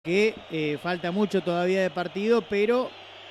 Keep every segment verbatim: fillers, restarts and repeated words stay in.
que eh, falta mucho todavía de partido, pero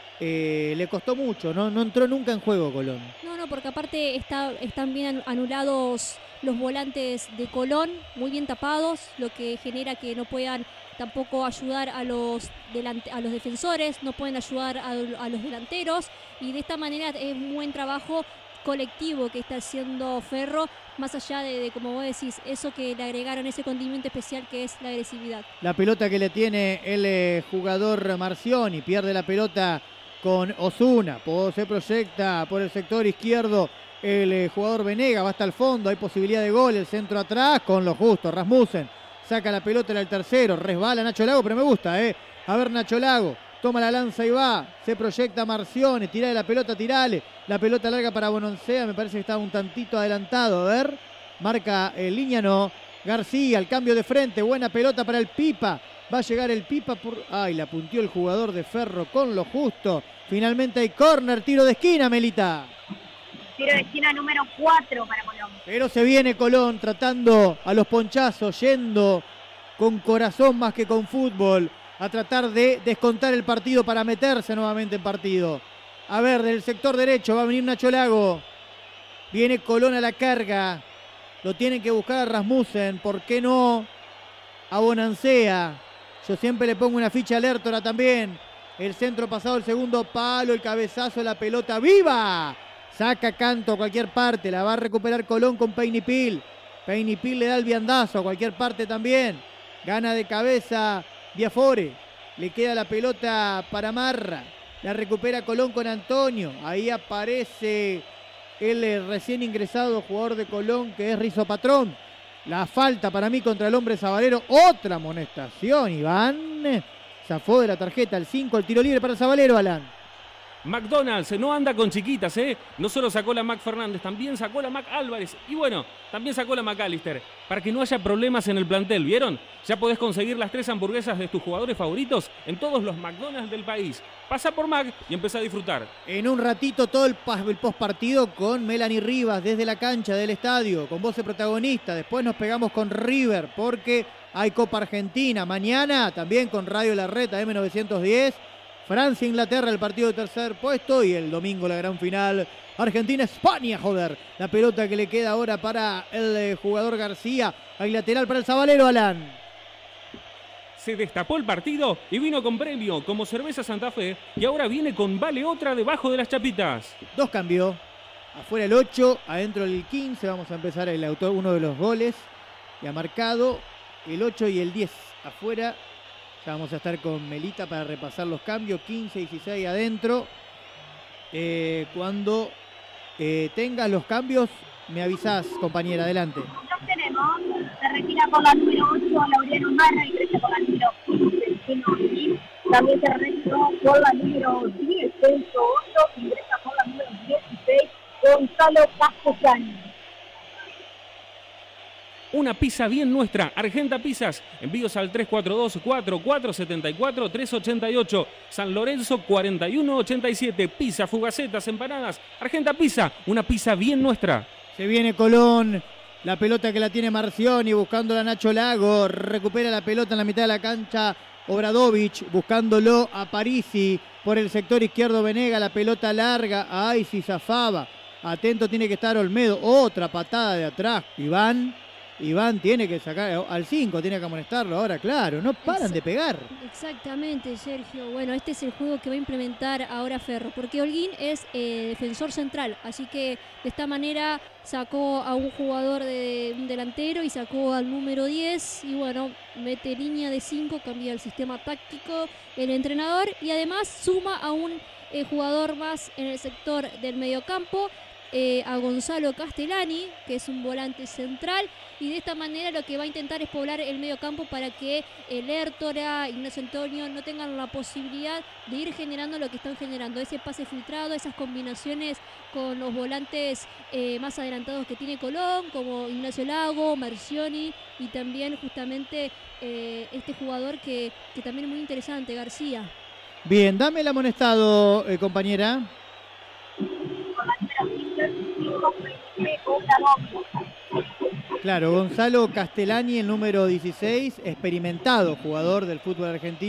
eh, le costó mucho, ¿no? No entró nunca en juego Colón. No, no, porque aparte está, están bien anulados los volantes de Colón, muy bien tapados, lo que genera que no puedan tampoco ayudar a los, delante, a los defensores, no pueden ayudar a, a los delanteros, y de esta manera es un buen trabajo colectivo que está haciendo Ferro, más allá de, de, como vos decís, eso que le agregaron, ese condimento especial que es la agresividad. La pelota que le tiene el eh, jugador Marcioni, pierde la pelota con Osuna, se proyecta por el sector izquierdo el eh, jugador Venega, va hasta el fondo, hay posibilidad de gol, el centro atrás con lo justo, Rasmussen saca la pelota en el tercero, resbala Nacho Lago, pero me gusta, eh. A ver Nacho Lago, toma la lanza y va, se proyecta Marcioni, tira la pelota, tirale, la pelota larga para Bononcea, me parece que estaba un tantito adelantado, a ver, marca en línea, no, García, el cambio de frente, buena pelota para el Pipa, va a llegar el Pipa, por... ay, la puntió el jugador de Ferro con lo justo, finalmente hay córner, tiro de esquina, Melita. Tiro de esquina número cuatro para Colón. Pero se viene Colón tratando a los ponchazos, yendo con corazón más que con fútbol, a tratar de descontar el partido para meterse nuevamente en partido. A ver, del sector derecho va a venir Nacho Lago. Viene Colón a la carga. Lo tienen que buscar a Rasmussen. ¿Por qué no a Bonancea? Yo siempre le pongo una ficha a Lertora también. El centro pasado, el segundo palo, el cabezazo, la pelota ¡viva! Saca Canto a cualquier parte. La va a recuperar Colón con Peñipil. Peñipil le da el viandazo a cualquier parte también. Gana de cabeza Biafore, le queda la pelota para Marra, la recupera Colón con Antonio, ahí aparece el recién ingresado jugador de Colón que es Rizo Patrón, la falta para mí contra el hombre Zabalero, otra amonestación, Iván, zafó de la tarjeta, el cinco, el tiro libre para Zabalero, Alan. McDonald's no anda con chiquitas, ¿eh? No solo sacó la Mac Fernández, también sacó la Mac Álvarez. Y bueno, también sacó la McAllister. Para que no haya problemas en el plantel, ¿vieron? Ya podés conseguir las tres hamburguesas de tus jugadores favoritos en todos los McDonald's del país. Pasa por Mac y empezá a disfrutar. En un ratito todo el, el postpartido con Melanie Rivas desde la cancha del estadio, con voz de protagonista. Después nos pegamos con River porque hay Copa Argentina. Mañana también con Radio La Reta M novecientos diez. Francia-Inglaterra, el partido de tercer puesto, y el domingo la gran final, Argentina-España, joder. La pelota que le queda ahora para el eh, jugador García, hay lateral para el Zabalero, Alan. Se destapó el partido y vino con premio, como Cerveza Santa Fe, y ahora viene con vale otra debajo de las chapitas. Dos cambios, afuera el ocho, adentro el quince, vamos a empezar el autor, uno de los goles, y ha marcado el ocho y el diez afuera. Ya vamos a estar con Melita para repasar los cambios, quince, dieciséis adentro. Eh, cuando eh, tengas los cambios, me avisás, compañera, adelante. Los tenemos, se retira por la número ocho, Laureano Marra, ingresa por la número quince, también se retiró por la número diez, Celso Hondo, ingresa por la número dieciséis, Gonzalo Castellani. Una pizza bien nuestra, Argenta Pizzas. Envíos al tres cuatro dos, cuatro cuatro siete cuatro, tres ocho ocho. San Lorenzo cuarenta y uno ochenta y siete. Pizza, fugacetas, empanadas. Argenta Pizza, una pizza bien nuestra. Se viene Colón. La pelota que la tiene Marcioni buscando a Nacho Lago. Recupera la pelota en la mitad de la cancha Obradovich buscándolo a Parisi. Por el sector izquierdo Venega, la pelota larga. Ay, si zafaba. Atento tiene que estar Olmedo. Otra patada de atrás. Iván. Iván tiene que sacar al cinco, tiene que amonestarlo ahora, claro, no paran Ex- de pegar. Exactamente, Sergio. Bueno, este es el juego que va a implementar ahora Ferro, porque Holguín es eh, defensor central, así que de esta manera sacó a un jugador de un delantero y sacó al número diez, y bueno, mete línea de cinco, cambia el sistema táctico el entrenador, y además suma a un eh, jugador más en el sector del mediocampo, Eh, a Gonzalo Castellani, que es un volante central, y de esta manera lo que va a intentar es poblar el medio campo para que el Lertora, Ignacio Antonio no tengan la posibilidad de ir generando lo que están generando, ese pase filtrado, esas combinaciones con los volantes eh, más adelantados que tiene Colón, como Ignacio Lago, Marcioni, y también justamente eh, este jugador que, que también es muy interesante, García. Bien, dame el amonestado, eh, compañera. Claro, Gonzalo Castellani, el número dieciséis, experimentado jugador del fútbol argentino.